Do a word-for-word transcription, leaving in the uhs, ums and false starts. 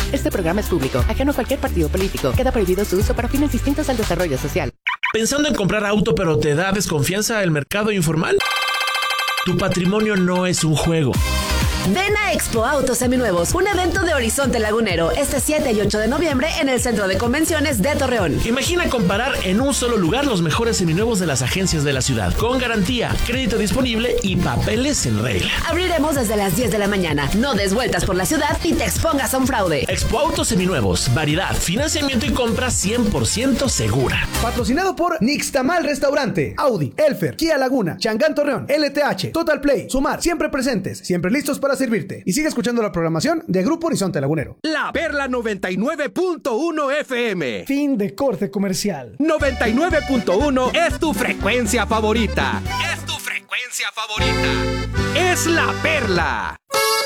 Este programa es público, ajeno a cualquier partido político. Queda prohibido su uso para fines distintos al desarrollo social. ¿Pensando en comprar auto pero te da desconfianza el mercado informal? Tu patrimonio no es un juego. Ven a Expo Autos Seminuevos, un evento de Horizonte Lagunero, este siete y ocho de noviembre en el Centro de Convenciones de Torreón. Imagina comparar en un solo lugar los mejores seminuevos de las agencias de la ciudad, con garantía, crédito disponible y papeles en regla. Abriremos desde las diez de la mañana. No des vueltas por la ciudad y te expongas a un fraude. Expo Autos Seminuevos, variedad, financiamiento y compra cien por ciento segura. Patrocinado por Nixtamal Restaurante, Audi, Elfer, Kia Laguna, Changán Torreón, L T H, Total Play, Sumar, siempre presentes, siempre listos para servirte. Y sigue escuchando la programación de Grupo Horizonte Lagunero. La Perla noventa y nueve punto uno F M. Fin de corte comercial. noventa y nueve punto uno es tu frecuencia favorita. Es tu frecuencia favorita. Es La Perla.